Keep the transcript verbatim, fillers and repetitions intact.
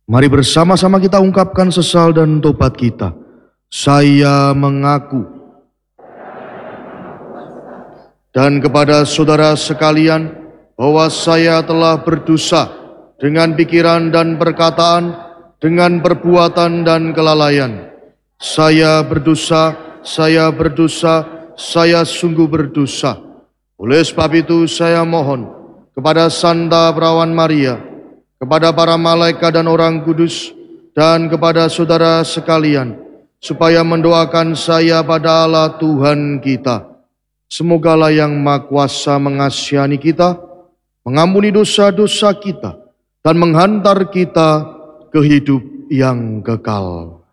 Mari bersama-sama kita ungkapkan sesal dan tobat kita. Saya mengaku. Dan kepada saudara sekalian, bahwa saya telah berdosa dengan pikiran dan perkataan, dengan perbuatan dan kelalaian. Saya berdosa, saya berdosa, saya sungguh berdosa. Oleh sebab itu saya mohon kepada Santa Perawan Maria, kepada para malaikat dan orang kudus, dan kepada saudara sekalian, supaya mendoakan saya pada Allah Tuhan kita. Semogalah yang Maha Kuasa mengasihani kita, mengampuni dosa-dosa kita, dan menghantar kita ke hidup yang kekal.